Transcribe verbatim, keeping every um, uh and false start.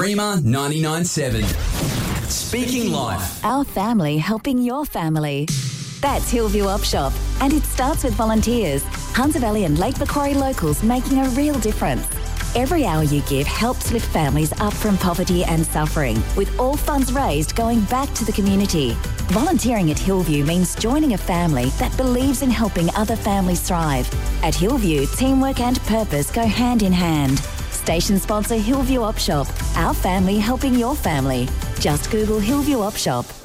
Rima ninety-nine point seven. Speaking Life. Our family helping your family. That's Hillview Op Shop, and it starts with volunteers. Hunter Valley and Lake Macquarie locals making a real difference. Every hour you give helps lift families up from poverty and suffering, with all funds raised going back to the community. Volunteering at Hillview means joining a family that believes in helping other families thrive. At Hillview, teamwork and purpose go hand in hand. Station sponsor Hillview Op Shop, our family helping your family. Just Google Hillview Op Shop.